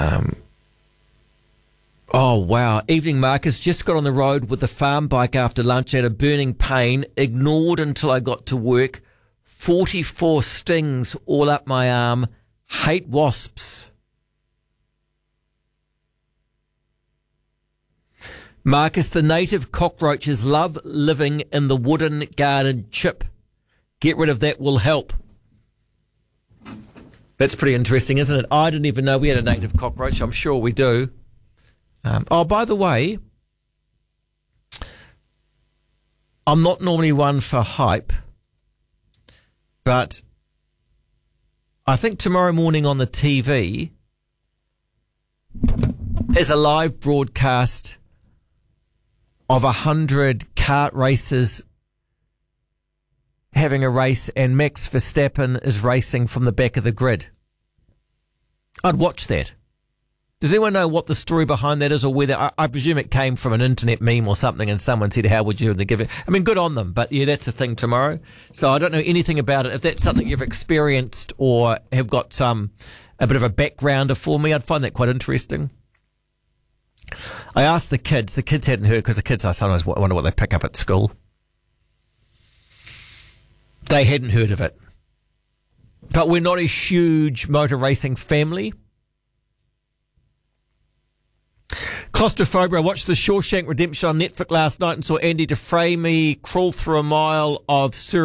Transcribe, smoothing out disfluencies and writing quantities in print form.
Oh, wow. Evening, Marcus. Just got on the road with the farm bike after lunch. Had a burning pain. Ignored until I got to work. 44 stings all up my arm. Hate wasps. Marcus, the native cockroaches love living in the wooden garden chip. Get rid of that will help. That's pretty interesting, isn't it? I didn't even know we had a native cockroach. I'm sure we do. By the way, I'm not normally one for hype, but I think tomorrow morning on the TV is a live broadcast of 100 kart races having a race, and Max Verstappen is racing from the back of the grid. I'd watch that. Does anyone know what the story behind that is, or whether I presume it came from an internet meme or something, and someone said, "How would you?" And they give it. I mean, good on them, but yeah, that's a thing tomorrow. So I don't know anything about it. If that's something you've experienced or have got a bit of a backgrounder for me, I'd find that quite interesting. I asked the kids. The kids hadn't heard, because the kids, I sometimes wonder what they pick up at school. They hadn't heard of it. But we're not a huge motor racing family. Claustrophobia. I watched The Shawshank Redemption on Netflix last night and saw Andy Dufresne crawl through a mile of